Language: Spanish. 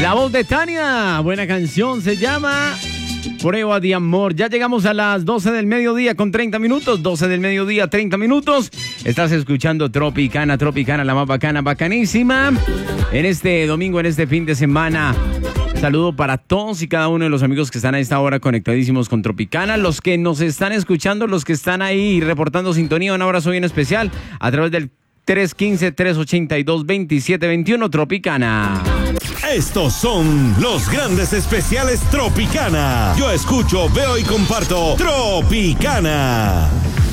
La voz de Tania, buena canción, se llama Prueba de Amor. Ya llegamos a las 12 del mediodía con 30 minutos, 12 del mediodía, 30 minutos. Estás escuchando Tropicana, la más bacana, bacanísima. En este domingo, en este fin de semana, saludo para todos y cada uno de los amigos que están a esta hora conectadísimos con Tropicana. Los que nos están escuchando, los que están ahí reportando sintonía, un abrazo bien especial a través del 315-382-2721 Tropicana. Estos son los grandes especiales Tropicana. Yo escucho, veo y comparto Tropicana.